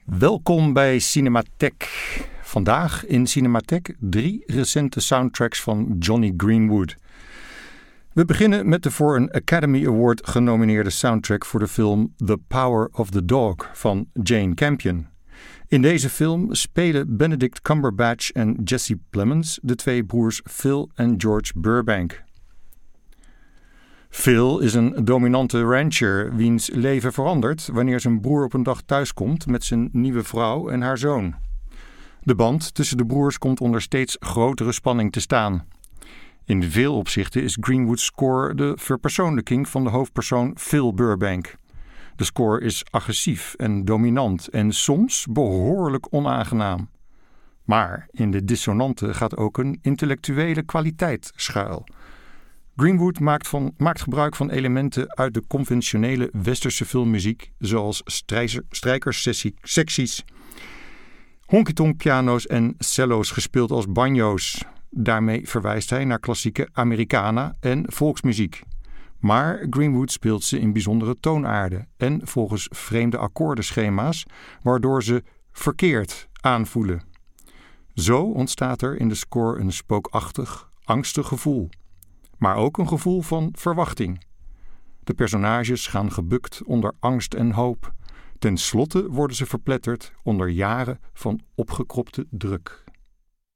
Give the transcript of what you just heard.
Welkom bij Cinematheek. Vandaag in Cinematheek 3 recente soundtracks van Jonny Greenwood. We beginnen met de voor een Academy Award genomineerde soundtrack voor de film The Power of the Dog van Jane Campion. In deze film spelen Benedict Cumberbatch en Jesse Plemons de twee broers Phil en George Burbank. Phil is een dominante rancher wiens leven verandert wanneer zijn broer op een dag thuiskomt met zijn nieuwe vrouw en haar zoon. De band tussen de broers komt onder steeds grotere spanning te staan. In veel opzichten is Greenwood's score de verpersoonlijking van de hoofdpersoon Phil Burbank. De score is agressief en dominant en soms behoorlijk onaangenaam. Maar in de dissonante gaat ook een intellectuele kwaliteit schuil. Greenwood maakt gebruik van elementen uit de conventionele westerse filmmuziek, zoals strijkerssecties, honky-tonk piano's en cello's gespeeld als banjo's. Daarmee verwijst hij naar klassieke Americana en volksmuziek. Maar Greenwood speelt ze in bijzondere toonaarden en volgens vreemde akkoordenschema's, waardoor ze verkeerd aanvoelen. Zo ontstaat er in de score een spookachtig, angstig gevoel. Maar ook een gevoel van verwachting. De personages gaan gebukt onder angst en hoop. Ten slotte worden ze verpletterd onder jaren van opgekropte druk.